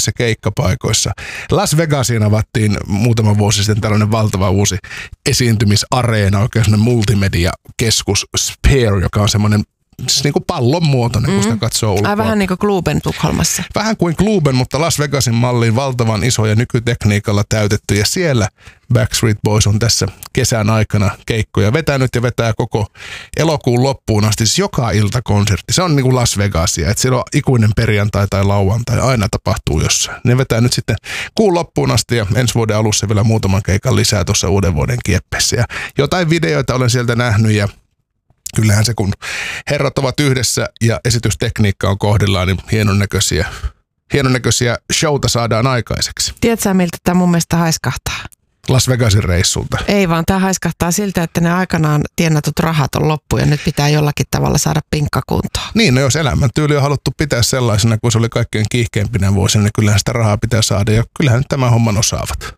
pienissä keikkapaikoissa. Las Vegasiin avattiin muutama vuosi sitten tällainen valtava uusi esiintymisareena, oikein semmoinen multimedia-keskus Sphere, joka on semmoinen siis niin kuin pallon muotoinen, kun sitä katsoo ulkoa. Ai vähän niin kuin Globen Tukholmassa. Vähän kuin Globen, mutta Las Vegasin malliin valtavan iso ja nykytekniikalla täytetty. Ja siellä Backstreet Boys on tässä kesän aikana keikkoja vetänyt ja vetää koko elokuun loppuun asti. Siis joka ilta konsertti. Se on niin kuin Las Vegasia. Että siellä on ikuinen perjantai tai lauantai. Aina tapahtuu jossain. Ne vetää nyt sitten kuun loppuun asti ja ensi vuoden alussa vielä muutaman keikan lisää tuossa uuden vuoden kieppeessä. Ja jotain videoita olen sieltä nähnyt ja kyllähän se, kun herrat ovat yhdessä ja esitystekniikka on kohdillaan, niin hienonnäköisiä showta saadaan aikaiseksi. Tiedätkö, miltä tämä mun mielestä haiskahtaa? Las Vegasin reissulta. Ei vaan, tämä haiskahtaa siltä, että ne aikanaan tienatut rahat on loppu ja nyt pitää jollakin tavalla saada pinkka kuntoon. Niin, no jos elämäntyyli on haluttu pitää sellaisena, kuin se oli kaikkein kiihkeimpinä vuosina, niin kyllähän sitä rahaa pitää saada ja kyllähän tämän homman osaavat.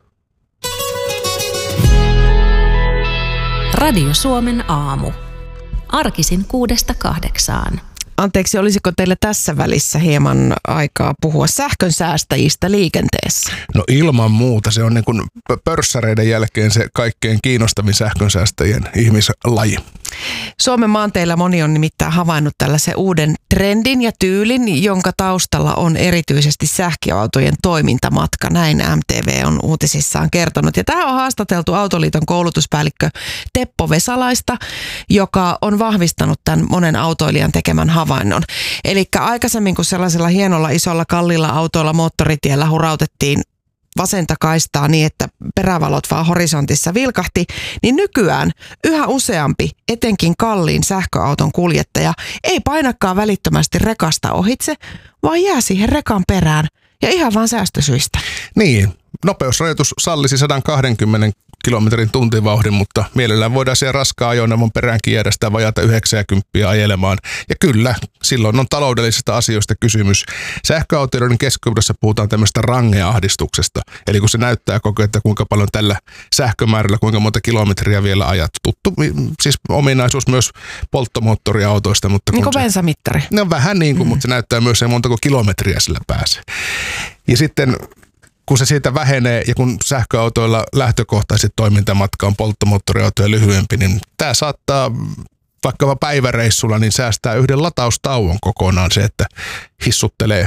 Radio Suomen aamu. Arkisin 6–8. Anteeksi, olisiko teillä tässä välissä hieman aikaa puhua sähkön säästäjistä liikenteessä? No ilman muuta. Se on niin kuin pörssäreiden jälkeen se kaikkein kiinnostavin sähkönsäästäjien ihmislaji. Suomen maanteillä moni on nimittäin havainnut tällaisen uuden trendin ja tyylin, jonka taustalla on erityisesti sähköautojen toimintamatka. Näin MTV on uutisissaan kertonut. Ja tähän on haastateltu Autoliiton koulutuspäällikkö Teppo Vesalaista, joka on vahvistanut tämän monen autoilijan tekemän havainnon. Eli aikaisemmin kun sellaisella hienolla isolla kalliilla autoilla moottoritiellä hurautettiin vasenta kaistaa niin, että perävalot vaan horisontissa vilkahti, niin nykyään yhä useampi, etenkin kalliin sähköauton kuljettaja, ei painakaan välittömästi rekasta ohitse, vaan jää siihen rekan perään ja ihan vaan säästösyistä. Niin, nopeusrajoitus sallisi 120 kilometrin tuntivauhdin, mutta mielellään voidaan siellä raskaan ajoneuvon peräänkin jäädä sitä vajata 90 ajelemaan. Ja kyllä, silloin on taloudellisista asioista kysymys. Sähköautoilijoiden keskuudessa puhutaan tämmöistä rangeahdistuksesta. Eli kun se näyttää koko ajan, että kuinka paljon tällä sähkömäärällä, kuinka monta kilometriä vielä ajat. Tuttu, siis ominaisuus myös polttomoottoriautoista. Mutta niin kuin bensamittari. No vähän niin kuin, mutta se näyttää myös se montako kilometriä sillä pääsee. Ja sitten kun se siitä vähenee ja kun sähköautoilla lähtökohtaisesti toimintamatka on polttomoottoriautoja lyhyempi, niin tämä saattaa vaikkapa päiväreissulla niin säästää yhden lataustauon kokonaan se, että hissuttelee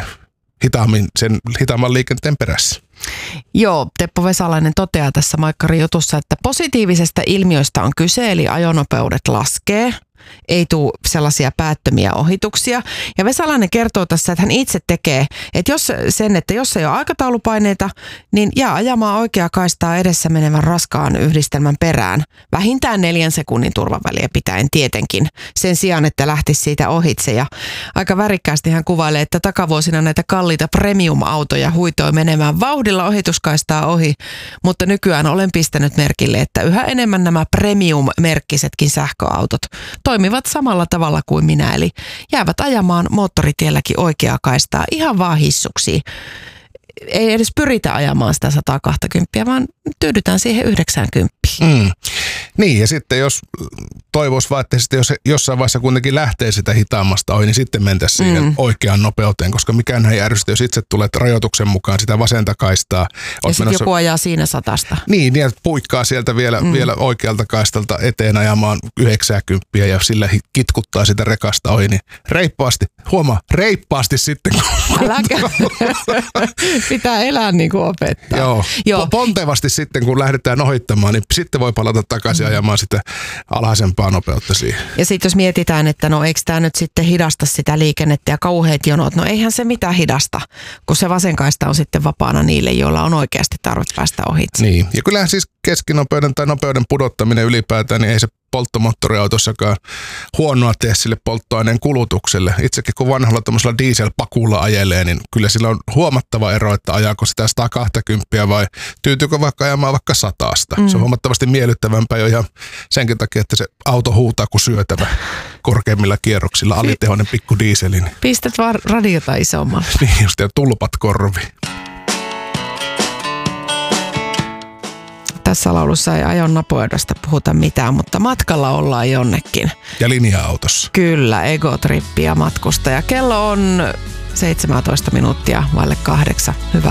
hitaamman liikenteen perässä. Joo, Teppo Vesalainen toteaa tässä Maikkarin jutussa, että positiivisesta ilmiöstä on kyse, eli ajonopeudet laskee. Ei tule sellaisia päättömiä ohituksia. Ja Vesalainen kertoo tässä, että hän itse tekee, että jos ei ole aikataulupaineita, niin jää ajamaan oikeaa kaistaa edessä menevän raskaan yhdistelmän perään. Vähintään 4 sekunnin turvaväliä pitäen tietenkin, sen sijaan, että lähtisi siitä ohitse. Ja aika värikkäästi hän kuvailee, että takavuosina näitä kalliita premium-autoja huitoi menemään vauhdilla ohituskaistaa ohi, mutta nykyään olen pistänyt merkille, että yhä enemmän nämä premium-merkkisetkin sähköautot toimivat samalla tavalla kuin minä, eli jäävät ajamaan moottoritielläkin oikeaa kaistaa ihan vaan hissuksi. Ei edes pyritä ajamaan sitä 120, vaan tyydytään siihen 90. Niin, ja sitten jos toivoisi vaan, että sitten jos jossain vaiheessa kuitenkin lähtee sitä hitaammasta ohi, niin sitten mentäisiin siihen oikeaan nopeuteen, koska mikään ei ärsytä, jos itse tulet rajoituksen mukaan sitä vasenta kaistaa. Ja sitten joku ajaa siinä 100. Niin, puikkaa sieltä vielä oikealta kaistalta eteen ajamaan 90 ja sillä kitkuttaa sitä rekasta ohi, niin reippaasti sitten. Äläkä. Pitää elää niin kuin opettaa. Joo. Pontevasti sitten, kun lähdetään ohittamaan, niin sitten voi palata takaisin ajamaan sitä alhaisempaa nopeutta siihen. Ja sitten jos mietitään, että no eikö tämä nyt sitten hidasta sitä liikennettä ja kauheat jonot, no eihän se mitään hidasta, kun se vasenkaista on sitten vapaana niille, joilla on oikeasti tarve päästä ohitse. Niin, ja kyllähän siis keskinopeuden tai nopeuden pudottaminen ylipäätään, niin ei se polttomoottoriautossakaan huonoa tee sille polttoaineen kulutukselle. Itsekin kun vanhalla tuollaisella dieselpakulla ajelee, niin kyllä sillä on huomattava ero, että ajaako sitä 120 vai tyytyykö vaikka ajamaan vaikka 100. Se on huomattavasti miellyttävämpää jo ihan senkin takia, että se auto huutaa kuin syötävä korkeimmilla kierroksilla, alitehoinen pikku dieselin. Pistät vaan radiota isommalle. Niin just, ja tulpat korviin. Tässä laulussa ei ajon nopeudesta puhuta mitään, mutta matkalla ollaan jonnekin. Ja linja-autossa. Kyllä, egotrippiä matkusta. Ja kello on 17 minuuttia vaille 8. Hyvää